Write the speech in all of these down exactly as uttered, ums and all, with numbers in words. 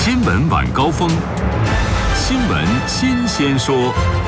新闻晚高峰，新闻新鲜说。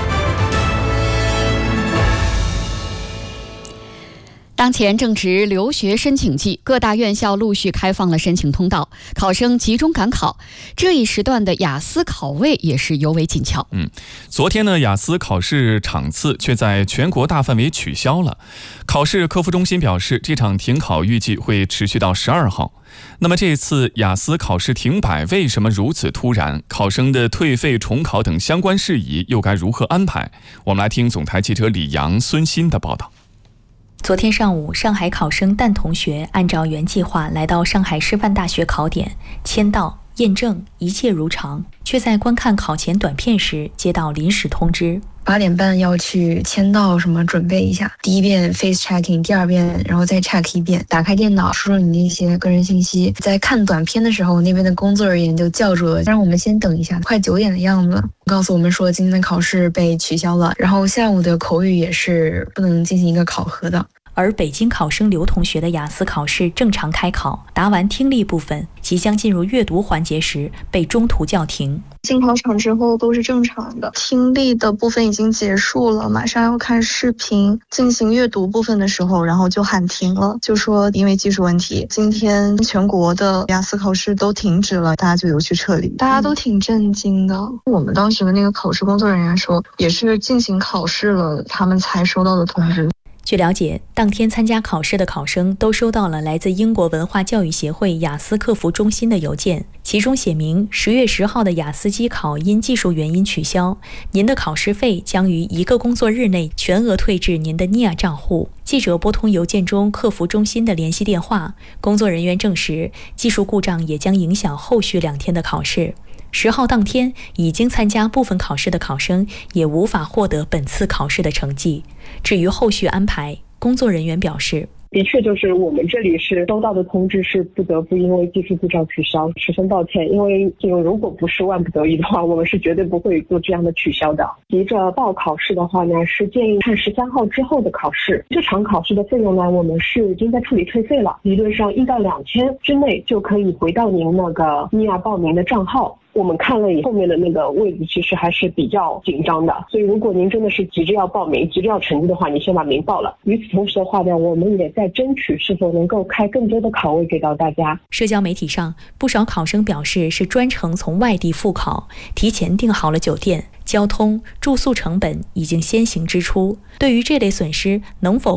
当前正值留学申请季，各大院校陆续开放了申请通道，考生集中赶考。这一时段的雅思考位也是尤为紧俏。 嗯，昨天呢，雅思考试场次却在全国大范围取消了。考试客服中心表示，这场停考预计会持续到十二号。那么这次雅思考试停摆为什么如此突然？考生的退费、重考等相关事宜又该如何安排？我们来听总台记者李阳、孙鑫的报道。 昨天上午，上海考生蛋同学按照原计划来到上海师范大学考点，签到、验证，一切如常，却在观看考前短片时接到临时通知。 八点半要去签到，什么准备一下。第一遍 face checking， 第二遍然后再 check 一遍。打开电脑，输入你那些个人信息。在看短片的时候，那边的工作人员就叫住了，让我们先等一下。快九点的样子，告诉我们说今天的考试被取消了，然后下午的口语也是不能进行一个考核的。 而北京考生刘同学的雅思考试正常开考，答完听力部分，即将进入阅读环节时被中途叫停。 进考场之后都是正常的，听力的部分已经结束了，马上要看视频。进行阅读部分的时候，然后就喊停了，就说因为技术问题，今天全国的雅思考试都停止了，大家就有去撤离。大家都挺震惊的。我们当时的那个考试工作人员说，也是进行考试了，他们才收到的通知。 据了解，当天参加考试的考生都收到了来自英国文化教育协会雅思客服中心的邮件，其中写明十月十号的雅思机考因技术原因取消，您的考试费将于一个工作日内全额退至您的 N I A 账户。记者拨通邮件中客服中心的联系电话，工作人员证实，技术故障也将影响后续两天的考试。十号当天已经参加部分考试的考生也无法获得本次考试的成绩。至于后续安排，工作人员表示， 的确就是我们这里是收到的通知是不得不因为技术故障取消，十分抱歉。因为这种如果不是万不得已的话，我们是绝对不会做这样的取消的。急着报考试的话呢，是建议看十三号之后的考试。这场考试的费用呢，我们是已经在处理退费了，理论上一到两天之内就可以回到您那个 N I A 报名的账号。我们看了以后面的那个位置其实还是比较紧张的，所以如果您真的是急着要报名、急着要成绩的话，你先把名报了。与此同时的话呢，我们也在争取是否能够开更多的考位给到大家。 社交媒体上，不少考生表示是专程从外地复考，提前订好了酒店、交通、住宿成本已经先行支出。对于这类损失，能否